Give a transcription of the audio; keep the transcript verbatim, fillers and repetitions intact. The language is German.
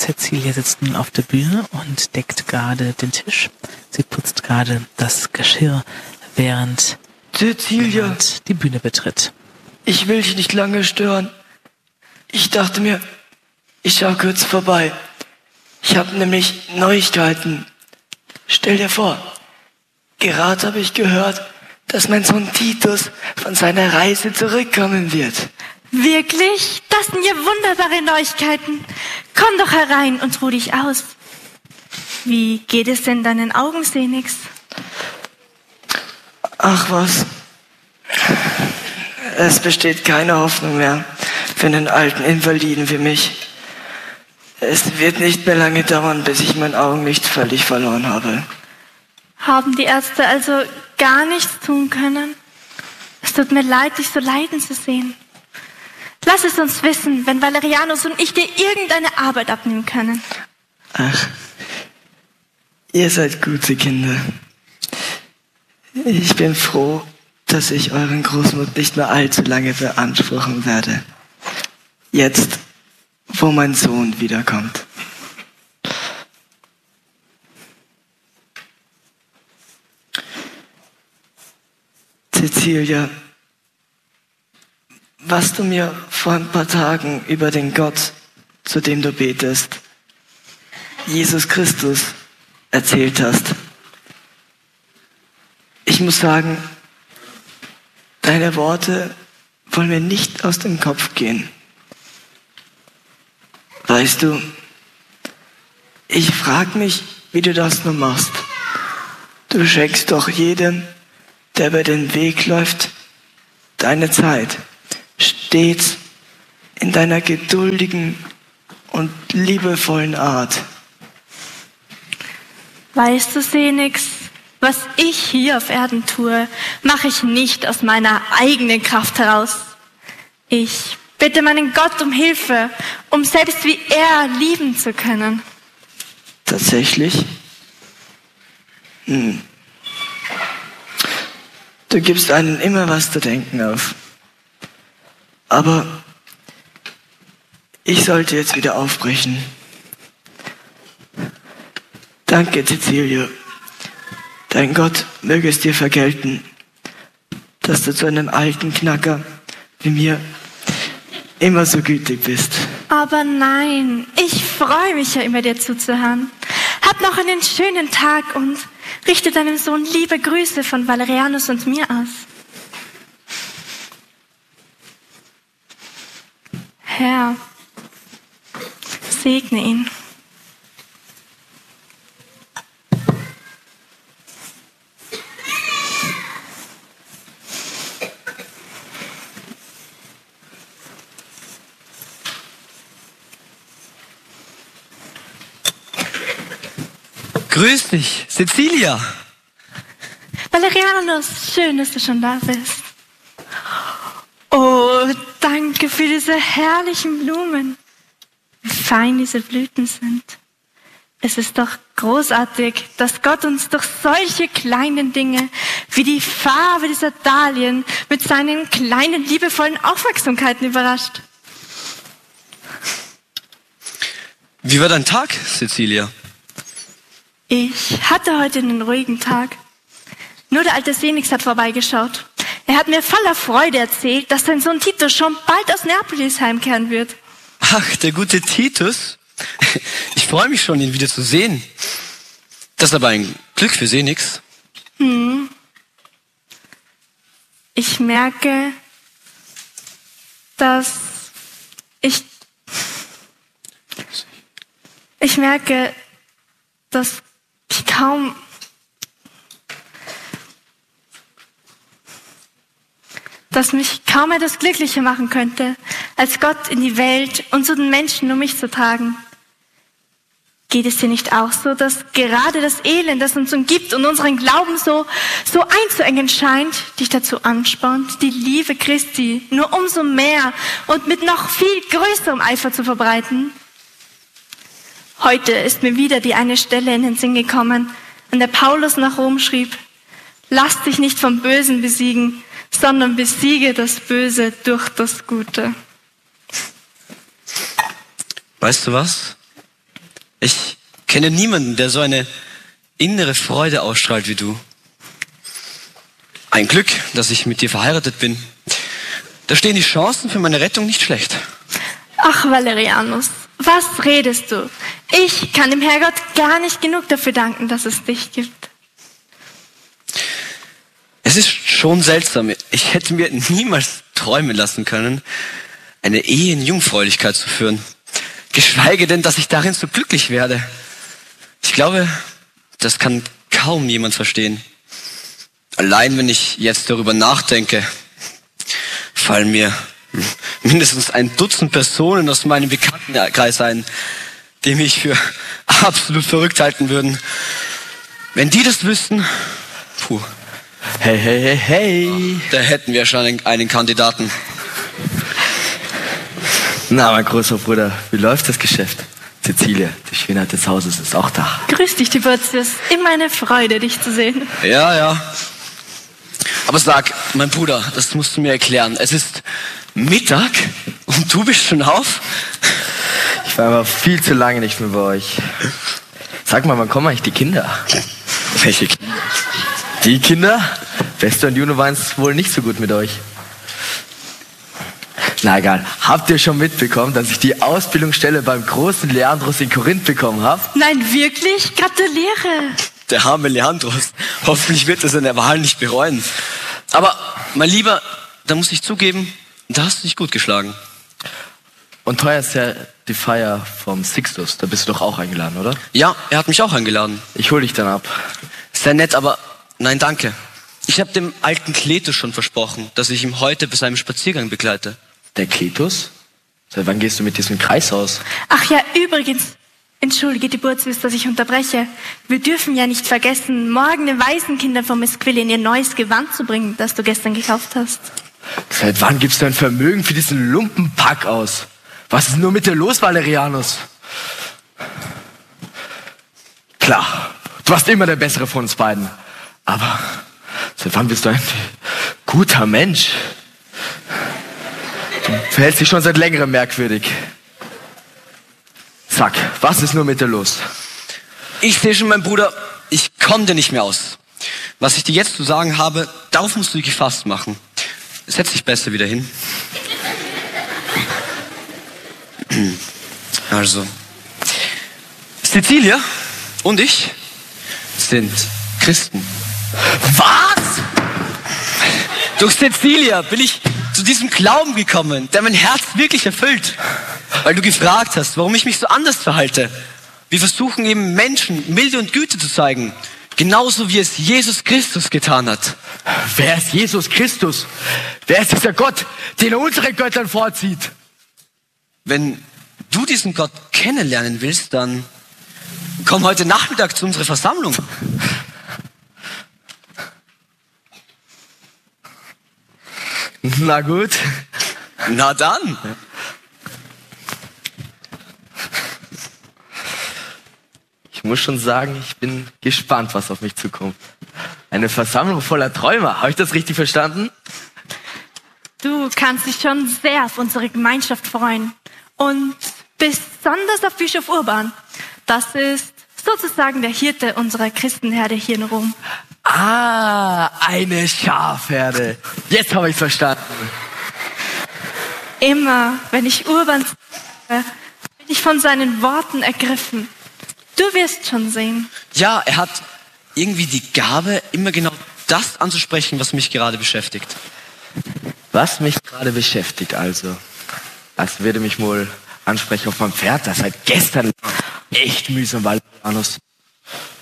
Cäcilia sitzt nun auf der Bühne und deckt gerade den Tisch. Sie putzt gerade das Geschirr, während Cäcilia, jemand die Bühne betritt. Ich will dich nicht lange stören. Ich dachte mir, ich schau kurz vorbei. Ich habe nämlich Neuigkeiten. Stell dir vor, gerade habe ich gehört, dass mein Sohn Titus von seiner Reise zurückkommen wird. Wirklich? Das sind ja wunderbare Neuigkeiten. Komm doch herein und ruh dich aus. Wie geht es denn deinen Augen, Senix? Ach was. Es besteht keine Hoffnung mehr für einen alten Invaliden wie mich. Es wird nicht mehr lange dauern, bis ich mein Augenlicht völlig verloren habe. Haben die Ärzte also gar nichts tun können? Es tut mir leid, dich so leiden zu sehen. Lass es uns wissen, wenn Valerianus und ich dir irgendeine Arbeit abnehmen können. Ach, ihr seid gute Kinder. Ich bin froh, dass ich euren Großmut nicht mehr allzu lange beanspruchen werde. Jetzt, wo mein Sohn wiederkommt. Cäcilia, was du mir vor ein paar Tagen über den Gott, zu dem du betest, Jesus Christus, erzählt hast. Ich muss sagen, deine Worte wollen mir nicht aus dem Kopf gehen. Weißt du, ich frage mich, wie du das nur machst. Du schenkst doch jedem, der über den Weg läuft, deine Zeit, stets in deiner geduldigen und liebevollen Art. Weißt du, Senix, was ich hier auf Erden tue, mache ich nicht aus meiner eigenen Kraft heraus. Ich bitte meinen Gott um Hilfe, um selbst wie er lieben zu können. Tatsächlich? Hm. Du gibst einen immer was zu denken auf. Aber ich sollte jetzt wieder aufbrechen. Danke, Cäcilia. Dein Gott möge es dir vergelten, dass du zu einem alten Knacker wie mir immer so gütig bist. Aber nein, ich freue mich ja immer, dir zuzuhören. Hab noch einen schönen Tag und richte deinem Sohn liebe Grüße von Valerianus und mir aus. Herr, segne ihn. Grüß dich, Cäcilia. Valerianus, schön, dass du schon da bist. Oh, danke für diese herrlichen Blumen. Wie fein diese Blüten sind. Es ist doch großartig, dass Gott uns durch solche kleinen Dinge wie die Farbe dieser Dahlien mit seinen kleinen liebevollen Aufmerksamkeiten überrascht. Wie war dein Tag, Cäcilia? Ich hatte heute einen ruhigen Tag. Nur der alte Senix hat vorbeigeschaut. Er hat mir voller Freude erzählt, dass sein Sohn Titus schon bald aus Neapolis heimkehren wird. Ach, der gute Titus. Ich freue mich schon, ihn wieder zu sehen. Das ist aber ein Glück für Senix. Hm. Ich merke, dass ich... Ich merke, dass ich kaum... dass mich kaum etwas glücklicher machen könnte, als Gott in die Welt und zu den Menschen um mich zu tragen. Geht es dir nicht auch so, dass gerade das Elend, das uns umgibt und unseren Glauben so, so einzuengen scheint, dich dazu anspornt, die Liebe Christi nur umso mehr und mit noch viel größerem Eifer zu verbreiten? Heute ist mir wieder die eine Stelle in den Sinn gekommen, an der Paulus nach Rom schrieb: Lass dich nicht vom Bösen besiegen, sondern besiege das Böse durch das Gute. Weißt du was? Ich kenne niemanden, der so eine innere Freude ausstrahlt wie du. Ein Glück, dass ich mit dir verheiratet bin. Da stehen die Chancen für meine Rettung nicht schlecht. Ach, Valerianus, was redest du? Ich kann dem Herrgott gar nicht genug dafür danken, dass es dich gibt. Es ist schon seltsam. Ich hätte mir niemals träumen lassen können, eine Ehe in Jungfräulichkeit zu führen. Geschweige denn, dass ich darin so glücklich werde. Ich glaube, das kann kaum jemand verstehen. Allein wenn ich jetzt darüber nachdenke, fallen mir mindestens ein Dutzend Personen aus meinem Bekanntenkreis ein, die mich für absolut verrückt halten würden. Wenn die das wüssten, puh. Hey, hey, hey, hey. Da hätten wir schon einen, einen Kandidaten. Na, mein großer Bruder, wie läuft das Geschäft? Cecilia, die Schönheit des Hauses, ist auch da. Grüß dich, Tiburtius. Immer eine Freude, dich zu sehen. Ja, ja. Aber sag, mein Bruder, das musst du mir erklären. Es ist Mittag und du bist schon auf? Ich war aber viel zu lange nicht mehr bei euch. Sag mal, wann kommen eigentlich die Kinder? Welche Kinder? Die Kinder? Beste und Juno waren es wohl nicht so gut mit euch. Na egal, habt ihr schon mitbekommen, dass ich die Ausbildungsstelle beim großen Leandros in Korinth bekommen habe? Nein, wirklich? Gratuliere. Der arme Leandros. Hoffentlich wird er seine Wahl nicht bereuen. Aber, mein Lieber, da muss ich zugeben, da hast du dich gut geschlagen. Und heuer ist ja die Feier vom Sixtus. Da bist du doch auch eingeladen, oder? Ja, er hat mich auch eingeladen. Ich hol dich dann ab. Sehr nett, aber nein, danke. Ich habe dem alten Kletus schon versprochen, dass ich ihn heute bei seinem Spaziergang begleite. Der Kletus? Seit wann gehst du mit diesem Kreis aus? Ach ja, übrigens, entschuldige, Tiburtius, dass ich unterbreche. Wir dürfen ja nicht vergessen, morgen den Waisenkindern von Miss Quillin ihr neues Gewand zu bringen, das du gestern gekauft hast. Seit wann gibst du ein Vermögen für diesen Lumpenpack aus? Was ist nur mit dir los, Valerianus? Klar, du warst immer der Bessere von uns beiden. Aber seit wann bist du ein guter Mensch? Du verhältst dich schon seit längerem merkwürdig. Sag, was ist nur mit dir los? Ich sehe schon, mein Bruder, ich komme dir nicht mehr aus. Was ich dir jetzt zu sagen habe, darauf musst du dich gefasst machen. Setz dich besser wieder hin. Also, Cecilia und ich sind Christen. Was? Durch Cecilia bin ich zu diesem Glauben gekommen, der mein Herz wirklich erfüllt. Weil du gefragt hast, warum ich mich so anders verhalte. Wir versuchen eben Menschen Milde und Güte zu zeigen. Genauso wie es Jesus Christus getan hat. Wer ist Jesus Christus? Wer ist dieser Gott, den er unseren Göttern vorzieht? Wenn du diesen Gott kennenlernen willst, dann komm heute Nachmittag zu unserer Versammlung. Na gut. Na dann. Ich muss schon sagen, ich bin gespannt, was auf mich zukommt. Eine Versammlung voller Träumer. Habe ich das richtig verstanden? Du kannst dich schon sehr auf unsere Gemeinschaft freuen. Und besonders auf Bischof Urban. Das ist sozusagen der Hirte unserer Christenherde hier in Rom. Ah, eine Schafherde. Jetzt habe ich verstanden. Immer, wenn ich Urban sehe, bin ich von seinen Worten ergriffen. Du wirst schon sehen. Ja, er hat irgendwie die Gabe, immer genau das anzusprechen, was mich gerade beschäftigt. Was mich gerade beschäftigt also? Das würde mich wohl ansprechen auf meinem Pferd, das seit gestern echt mühsam war.